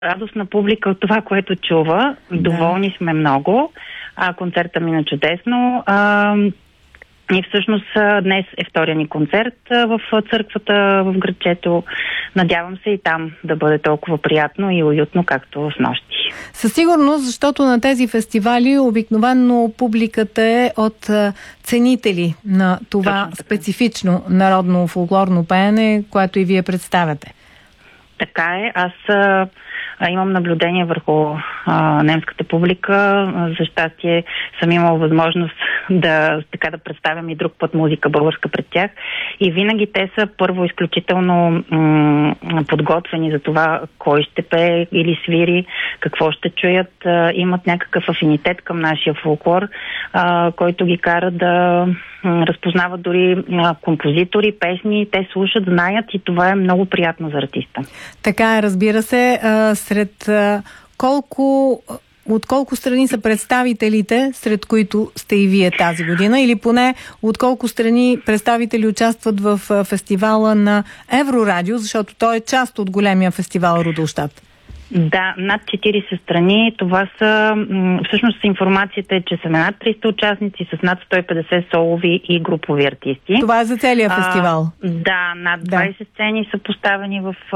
радостна публика от това, което чува. Доволни сме много. Концерта мина чудесно. И всъщност днес е втория ни концерт в църквата в градчето. Надявам се и там да бъде толкова приятно и уютно, както снощи. Със сигурност, защото на тези фестивали обикновено публиката е от ценители на това специфично народно фолклорно пеене, което и вие представяте. Така е. Аз имам наблюдение върху немската публика. За щастие съм имала възможност да представям и друг път музика българска пред тях. И винаги те са първо изключително подготвени за това кой ще пее или свири, какво ще чуят. Имат някакъв афинитет към нашия фолклор, който ги кара да разпознават дори композитори, песни. Те слушат, знаят и това е много приятно за артиста. Така е, разбира се. От колко страни са представителите, сред които сте и вие тази година, или поне от колко страни представители участват в фестивала на Еврорадио, защото той е част от големия фестивал Рудолщат? Да, над 40 страни. Това са, всъщност информацията е, че са над 300 участници с над 150 солови и групови артисти. Това е за целия фестивал? Да, над 20 сцени са поставени в